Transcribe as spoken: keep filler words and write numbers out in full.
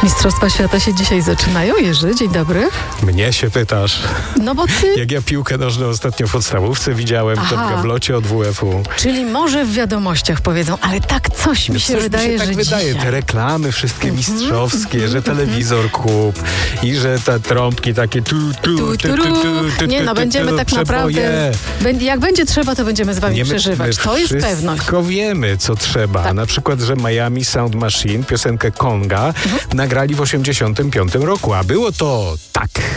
Mistrzostwa Świata się dzisiaj zaczynają. Jerzy, dzień dobry. Mnie się pytasz. No bo ty... Jak ja piłkę nożną ostatnio w podstawówce widziałem, to w gablocie od W F U. Czyli może w wiadomościach powiedzą, ale tak coś mi się coś wydaje, mi się tak że wydaje. dzisiaj... Te reklamy wszystkie Mhm. mistrzowskie, że telewizor kup i że te trąbki takie tu, tu, Tu, tu, tu, tu, tu. tu, tu, Nie no, tu, będziemy tu, tak przeboje. naprawdę... Jak będzie trzeba, to będziemy z wami Nie, my- przeżywać. my To jest pewność. Wszystko wiemy, co trzeba. Tak. Na przykład, że Miami Sound Machine piosenkę Konga nagrali w osiemdziesiątym piątym roku, a było to tak.